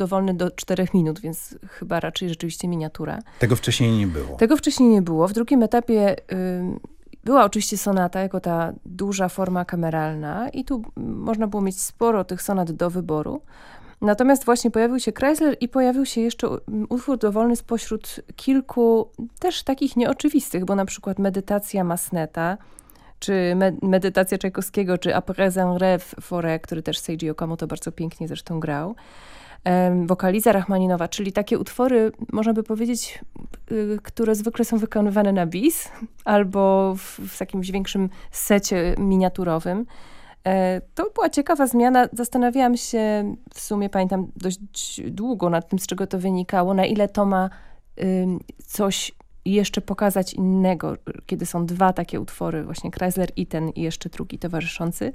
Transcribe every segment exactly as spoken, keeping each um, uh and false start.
dowolny do czterech minut, więc chyba raczej rzeczywiście miniatura. Tego wcześniej nie było. Tego wcześniej nie było. W drugim etapie y, była oczywiście sonata jako ta duża forma kameralna i tu można było mieć sporo tych sonat do wyboru. Natomiast właśnie pojawił się Kreisler i pojawił się jeszcze utwór dowolny spośród kilku też takich nieoczywistych, bo na przykład Medytacja Masneta, czy me- Medytacja Czajkowskiego, czy Après un rêve forêt, który też Seiji Okamoto bardzo pięknie zresztą grał. Um, Wokaliza Rachmaninowa, czyli takie utwory, można by powiedzieć, y, które zwykle są wykonywane na bis albo w, w jakimś większym secie miniaturowym. To była ciekawa zmiana. Zastanawiałam się, w sumie pamiętam dość długo nad tym, z czego to wynikało, na ile to ma y, coś jeszcze pokazać innego, kiedy są dwa takie utwory, właśnie Kreisler i ten i jeszcze drugi towarzyszący.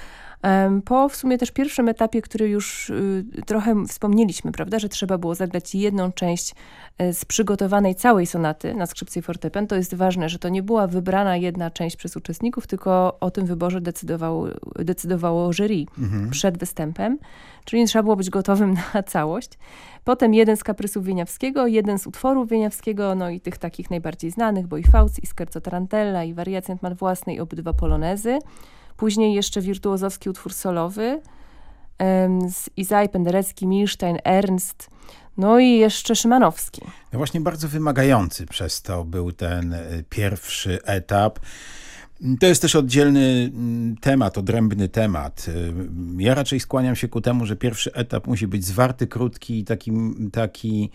Po w sumie też pierwszym etapie, który już y, trochę wspomnieliśmy, prawda, że trzeba było zagrać jedną część y, z przygotowanej całej sonaty na skrzypce i fortepian. To jest ważne, że to nie była wybrana jedna część przez uczestników, tylko o tym wyborze decydowało, decydowało jury mhm. przed występem, czyli trzeba było być gotowym na całość. Potem jeden z kaprysów Wieniawskiego, jeden z utworów Wieniawskiego, no i tych takich najbardziej znanych, bo i Fauc, i Scherzo Tarantella, i Wariacjant mat własny, i obydwa polonezy. Później jeszcze wirtuozowski utwór solowy, um, z Izai, Penderecki, Milstein, Ernst, no i jeszcze Szymanowski. No właśnie bardzo wymagający przez to był ten pierwszy etap. To jest też oddzielny temat, odrębny temat. Ja raczej skłaniam się ku temu, że pierwszy etap musi być zwarty, krótki i taki, taki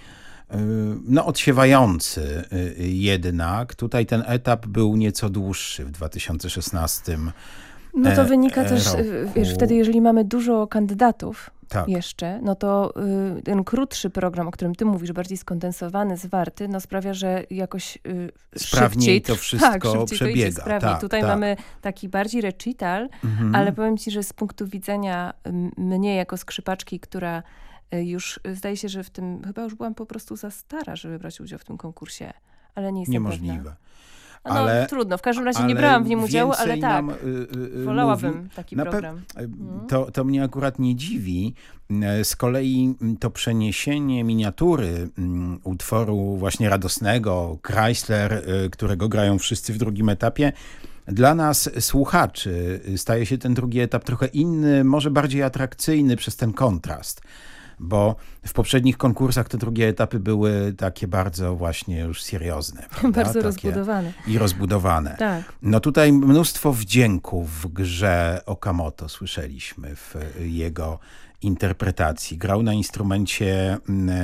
no, odsiewający jednak. Tutaj ten etap był nieco dłuższy w dwa tysiące szesnastym. No to wynika e, też, roku. wiesz, wtedy jeżeli mamy dużo kandydatów tak. jeszcze, no to y, ten krótszy program, o którym ty mówisz, bardziej skondensowany, zwarty, no sprawia, że jakoś y, sprawniej szybciej, to wszystko tak, szybciej przebiega. To sprawniej. Tak, Tutaj tak. mamy taki bardziej recital, mhm. ale powiem ci, że z punktu widzenia mnie jako skrzypaczki, która już, zdaje się, że w tym, chyba już byłam po prostu za stara, żeby brać udział w tym konkursie, ale nie jestem Niemożliwe. pewna. No ale, trudno, w każdym razie nie brałam w nim udziału, ale tak, nam, y, y, wolałabym mówi. taki Na program. Pe- to, to mnie akurat nie dziwi. Z kolei to przeniesienie miniatury um, utworu właśnie radosnego, Kreisler, y, którego grają wszyscy w drugim etapie, dla nas, słuchaczy, staje się ten drugi etap trochę inny, może bardziej atrakcyjny przez ten kontrast. Bo w poprzednich konkursach te drugie etapy były takie bardzo właśnie już seriozne. Prawda? Bardzo takie rozbudowane. I rozbudowane. Tak. No tutaj mnóstwo wdzięków w grze Okamoto słyszeliśmy w jego interpretacji. Grał na instrumencie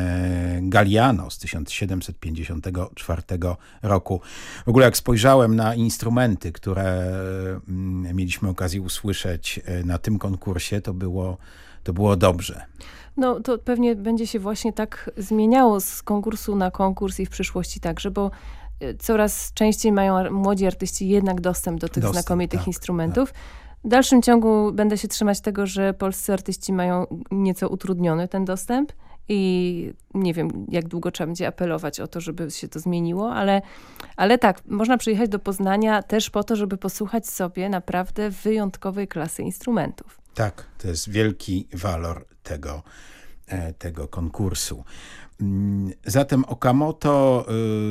Galliano z tysiąc siedemset pięćdziesiątego czwartego roku. W ogóle jak spojrzałem na instrumenty, które mieliśmy okazję usłyszeć na tym konkursie, to było, to było dobrze. No to pewnie będzie się właśnie tak zmieniało z konkursu na konkurs i w przyszłości także, bo coraz częściej mają młodzi artyści jednak dostęp do tych dostęp, znakomitych tak, instrumentów. Tak. W dalszym ciągu będę się trzymać tego, że polscy artyści mają nieco utrudniony ten dostęp i nie wiem, jak długo trzeba będzie apelować o to, żeby się to zmieniło, ale, ale tak, można przyjechać do Poznania też po to, żeby posłuchać sobie naprawdę wyjątkowej klasy instrumentów. Tak, to jest wielki walor tego, tego konkursu. Zatem Okamoto,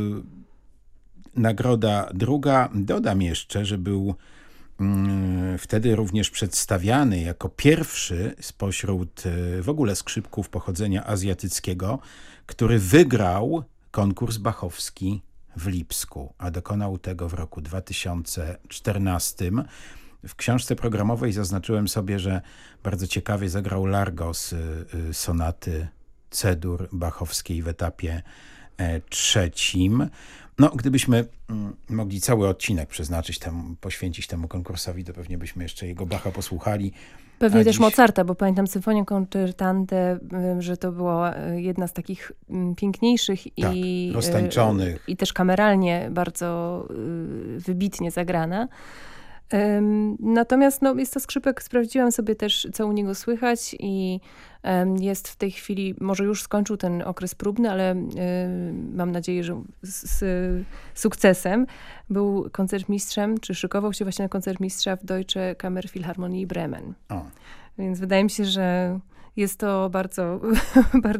y, nagroda druga. Dodam jeszcze, że był y, wtedy również przedstawiany jako pierwszy spośród y, w ogóle skrzypków pochodzenia azjatyckiego, który wygrał konkurs bachowski w Lipsku, a dokonał tego w roku dwa tysiące czternastym. W książce programowej zaznaczyłem sobie, że bardzo ciekawie zagrał Largo z sonaty C-dur bachowskiej w etapie trzecim. No, gdybyśmy mogli cały odcinek przeznaczyć temu, poświęcić temu konkursowi, to pewnie byśmy jeszcze jego Bacha posłuchali. Pewnie A też dziś... Mozarta, bo pamiętam Symfonię Concertante, że to była jedna z takich piękniejszych tak, i roztańczonych. I też kameralnie bardzo wybitnie zagrana. Um, natomiast no, jest to skrzypek, sprawdziłam sobie też, co u niego słychać i um, jest w tej chwili, może już skończył ten okres próbny, ale um, mam nadzieję, że z, z sukcesem. Był koncertmistrzem, czy szykował się właśnie na koncertmistrza w Deutsche Kammerphilharmonie Bremen. O. Więc wydaje mi się, że jest to bardzo, bardzo